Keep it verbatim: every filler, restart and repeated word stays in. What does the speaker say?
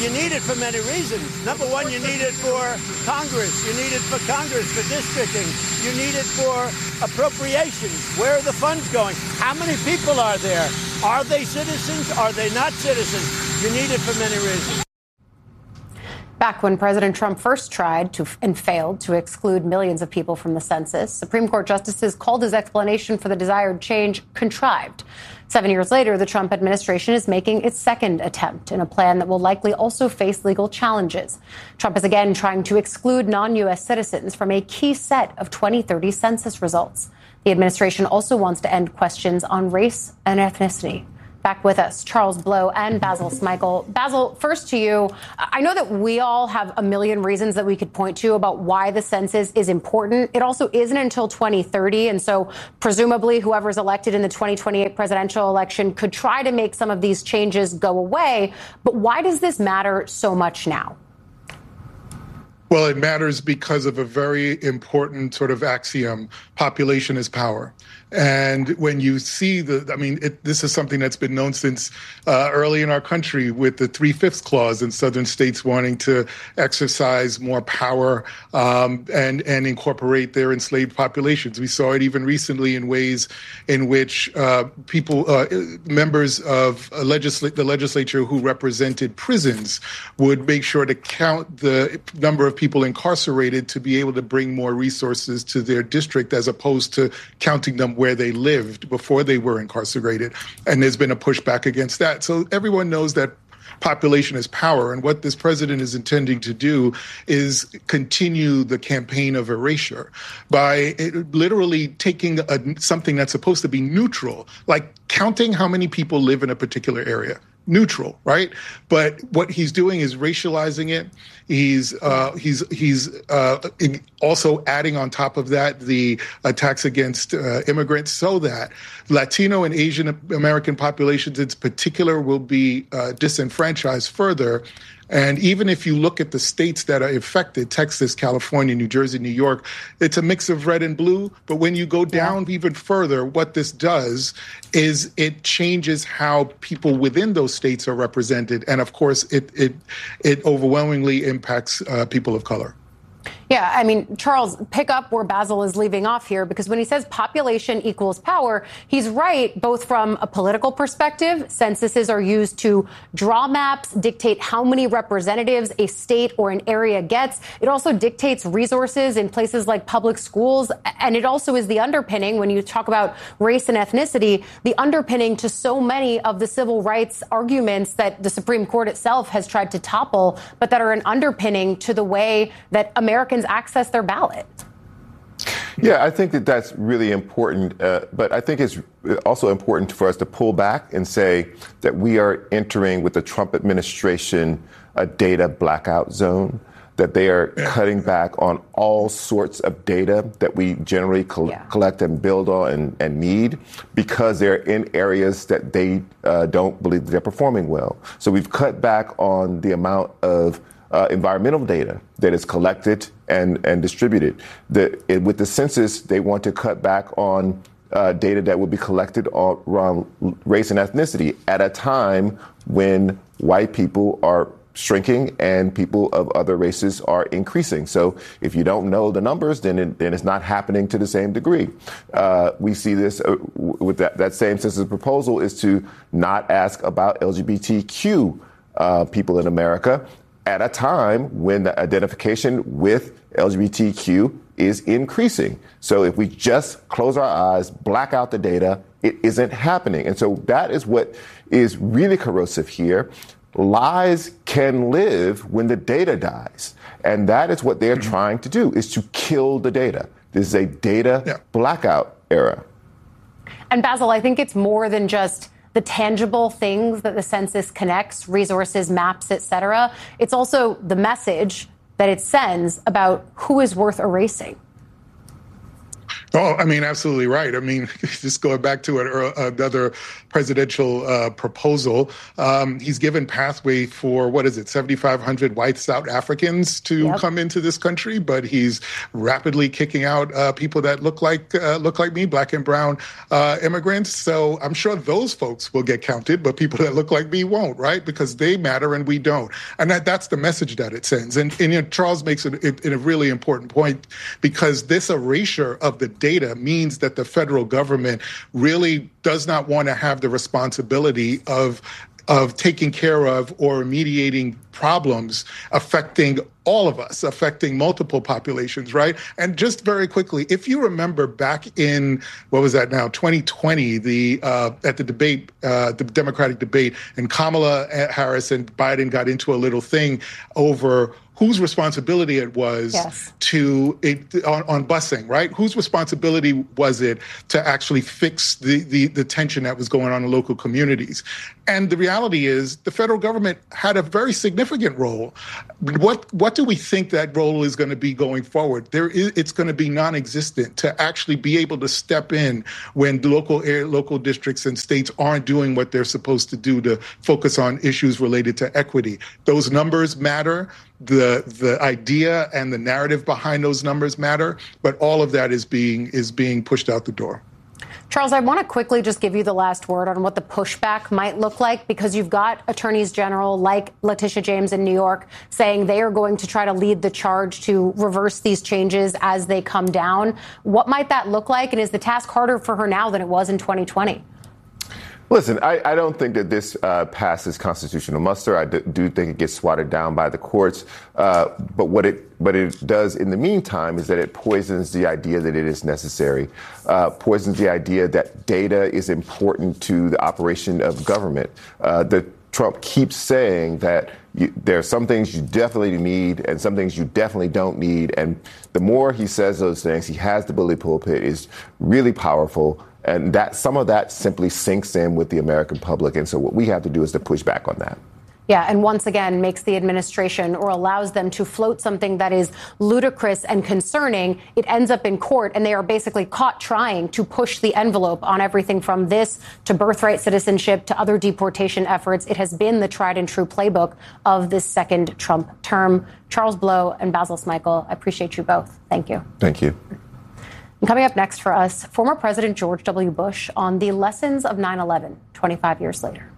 You need it for many reasons. Number one, you need it for Congress. You need it for Congress for districting. You need it for appropriations. Where are the funds going? How many people are there? Are they citizens? Are they not citizens? You need it for many reasons. Back when President Trump first tried to and failed to exclude millions of people from the census, Supreme Court justices called his explanation for the desired change contrived. Seven years later, the Trump administration is making its second attempt in a plan that will likely also face legal challenges. Trump is again trying to exclude non-U S citizens from a key set of twenty thirty census results. The administration also wants to end questions on race and ethnicity. Back with us, Charles Blow and Basil Smikle. Basil, first to you. I know that we all have a million reasons that we could point to about why the census is important. It also isn't until twenty thirty. And so presumably whoever's elected in the twenty twenty-eight presidential election could try to make some of these changes go away. But why does this matter so much now? Well, it matters because of a very important sort of axiom: population is power. And when you see the, I mean, it, this is something that's been known since uh, early in our country with the three-fifths clause in southern states wanting to exercise more power um, and, and incorporate their enslaved populations. We saw it even recently in ways in which uh, people, uh, members of a legisl- the legislature who represented prisons would make sure to count the number of people incarcerated to be able to bring more resources to their district as opposed to counting them where they lived before they were incarcerated. And there's been a pushback against that. So everyone knows that population is power. And what this president is intending to do is continue the campaign of erasure by literally taking a, something that's supposed to be neutral, like counting how many people live in a particular area. Neutral, right? But what he's doing is racializing it. He's uh, he's he's uh, also adding on top of that the attacks against uh, immigrants, so that Latino and Asian American populations in particular will be uh, disenfranchised further. And even if you look at the states that are affected, Texas, California, New Jersey, New York, it's a mix of red and blue. But when you go down yeah. even further, what this does is it changes how people within those states are represented. And of course, it it, it overwhelmingly impacts uh, people of color. Yeah, I mean, Charles, pick up where Basil is leaving off here, because when he says population equals power, he's right, both from a political perspective. Censuses are used to draw maps, dictate how many representatives a state or an area gets. It also dictates resources in places like public schools. And it also is the underpinning, when you talk about race and ethnicity, the underpinning to so many of the civil rights arguments that the Supreme Court itself has tried to topple, but that are an underpinning to the way that Americans access their ballot. Yeah, I think that that's really important. Uh, but I think it's also important for us to pull back and say that we are entering with the Trump administration a data blackout zone, that they are cutting back on all sorts of data that we generally col- yeah. collect and build on and, and need, because they're in areas that they uh, don't believe that they're performing well. So we've cut back on the amount of Uh, environmental data that is collected and, and distributed. The, it, with the census, they want to cut back on uh, data that will be collected on, around race and ethnicity at a time when white people are shrinking and people of other races are increasing. So if you don't know the numbers, then it, then it's not happening to the same degree. Uh, we see this uh, with that, that same census proposal is to not ask about L G B T Q uh, people in America at a time when the identification with L G B T Q is increasing. So if we just close our eyes, black out the data, it isn't happening. And so that is what is really corrosive here. Lies can live when the data dies. And that is what they're mm-hmm. trying to do, is to kill the data. This is a data yeah. blackout era. And Basil, I think it's more than just the tangible things that the census connects, resources, maps, et cetera. It's also the message that it sends about who is worth erasing. Oh, I mean, absolutely right. I mean, just going back to an, uh, another presidential uh, proposal, um, he's given pathway for, what is it, seventy-five hundred white South Africans to yep. come into this country, but he's rapidly kicking out uh, people that look like uh, look like me, black and brown uh, immigrants. So I'm sure those folks will get counted, but people that look like me won't, right? Because they matter and we don't. And that, that's the message that it sends. And, and you know, Charles makes it, it, it a really important point, because this erasure of the data means that the federal government really does not want to have the responsibility of of taking care of or remediating problems affecting all of us, affecting multiple populations, right? And just very quickly, if you remember back in, what was that now, twenty twenty, the uh, at the debate, uh, the Democratic debate, and Kamala Harris and Biden got into a little thing over whose responsibility it was yes. to it, on, on busing, right? Whose responsibility was it to actually fix the, the, the tension that was going on in local communities? And the reality is the federal government had a very significant role. What what do we think that role is going to be going forward? There is, it's going to be non-existent to actually be able to step in when local local districts and states aren't doing what they're supposed to do to focus on issues related to equity. Those numbers matter. The the idea and the narrative behind those numbers matter, but all of that is being is being pushed out the door. Charles, I want to quickly just give you the last word on what the pushback might look like, because you've got attorneys general like Letitia James in New York saying they are going to try to lead the charge to reverse these changes as they come down. What might that look like? And is the task harder for her now than it was in twenty twenty? Listen, I, I don't think that this uh, passes constitutional muster. I do, do think it gets swatted down by the courts. Uh, but what it what it does in the meantime is that it poisons the idea that it is necessary, uh, poisons the idea that data is important to the operation of government. Uh, the Trump keeps saying that you, there are some things you definitely need and some things you definitely don't need. And the more he says those things, he has the bully pulpit, is really powerful. And that some of that simply sinks in with the American public. And so what we have to do is to push back on that. Yeah, and once again makes the administration, or allows them to float something that is ludicrous and concerning. It ends up in court, and they are basically caught trying to push the envelope on everything from this to birthright citizenship to other deportation efforts. It has been the tried and true playbook of this second Trump term. Charles Blow and Basil Smikle, I appreciate you both. Thank you. Thank you. And coming up next for us, former President George W. Bush on the lessons of nine eleven twenty-five years later.